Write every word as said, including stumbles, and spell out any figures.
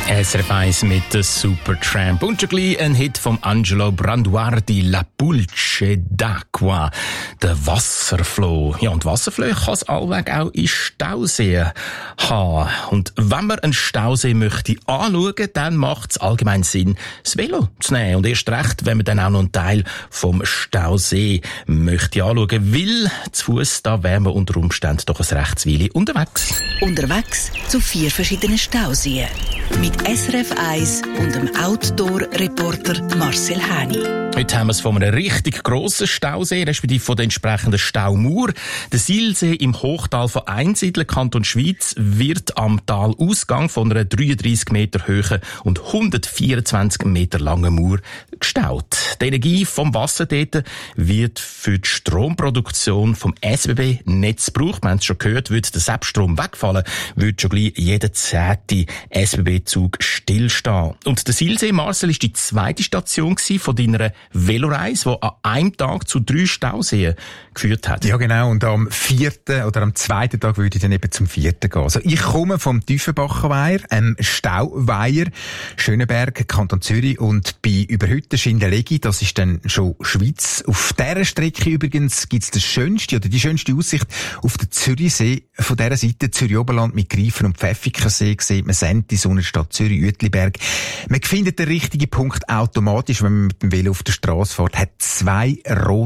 S R F eins mit der Supertramp und schon gleich ein Hit vom Angelo Branduardi, La Pulce d'Acqua, der Wasserfloh. Ja, und Wasserflöhe kann es allweg auch in Stauseen haben. Und wenn man einen Stausee möchte anschauen, dann macht es allgemein Sinn, das Velo zu nehmen. Und erst recht, wenn man dann auch noch einen Teil vom Stausee möchte anschauen, weil zu Fuss, da wären wir unter Umständen doch ein Rechtsweile unterwegs. Unterwegs zu vier verschiedenen Stauseen. Mit S R F eins und dem Outdoor-Reporter Marcel Häni. Heute haben wir es von einem richtig grossen Stausee, respektive von der entsprechenden Staumauer. Der Silsee im Hochtal von Einsiedeln, Kanton Schwyz, wird am Talausgang von einer dreiunddreissig Meter hohen und hundertvierundzwanzig Meter langen Mauer gestaut. Die Energie vom Wasser dort wird für die Stromproduktion vom S B B-Netz gebraucht. Wir haben es schon gehört, würde der Selbststrom wegfallen, würde schon gleich jeder zehnte S B B-Zug stillstehen. Und der Silsee, Marcel, ist die zweite Station von deiner Veloreise, die an einem Tag zu drei Stauseen geführt hat. Ja, genau. Und am vierten oder am zweiten Tag würde ich dann eben zum vierten gehen. Also ich komme vom Tiefenbacher Weiher, einem Stauweiher, Schöneberg, Kanton Zürich, und bin über heute Schindellegi, das ist dann schon Schweiz. Auf dieser Strecke übrigens gibt's das schönste oder die schönste Aussicht auf den Zürichsee. Von dieser Seite Zürich-Oberland mit Greifen und Pfäffikensee sieht man Senti, Sonnenstadt Zürich, Uetliberg. Man findet den richtigen Punkt automatisch, wenn man mit dem Velo auf der Straße fährt, hat zwei rote